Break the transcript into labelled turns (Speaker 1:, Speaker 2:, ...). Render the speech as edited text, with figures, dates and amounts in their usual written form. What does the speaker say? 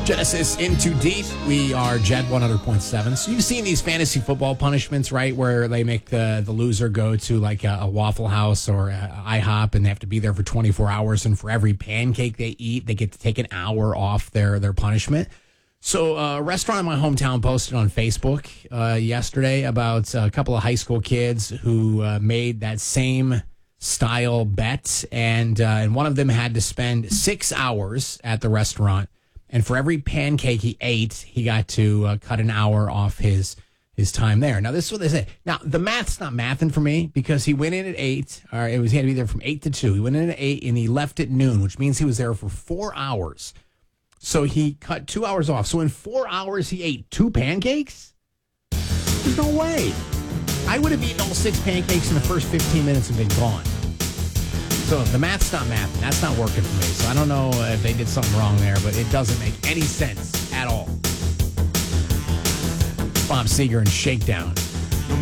Speaker 1: Genesis Into Deep. We are Jet 100.7. So you've seen these fantasy football punishments, right? Where they make the loser go to like a Waffle House or IHOP and they have to be there for 24 hours. And for every pancake they eat, they get to take an hour off their punishment. So a restaurant in my hometown posted on Facebook yesterday about a couple of high school kids who made that same style bet. And one of them had to spend 6 hours at the restaurant. And for every pancake he ate, he got to cut an hour off his time there. Now, this is what they say. Now, the math's not mathing for me because he went in at 8. Or he had to be there from 8 to 2. He went in at 8 and he left at noon, which means he was there for 4 hours. So he cut 2 hours off. So in 4 hours, he ate 2 pancakes? There's no way. I would have eaten all 6 pancakes in the first 15 minutes and been gone. So the math's not mathing. That's not working for me. So I don't know if they did something wrong there, but it doesn't make any sense at all. Bob Seger and Shakedown.